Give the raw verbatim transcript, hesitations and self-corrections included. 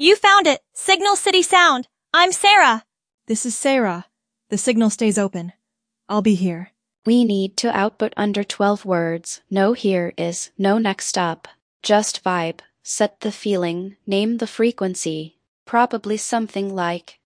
You found it. Signal City Sound. I'm Sarah. This is Sarah. The signal stays open. I'll be here. We need to output under twelve words. No here is, no next stop. Just vibe. Set the feeling. Name the frequency. Probably something like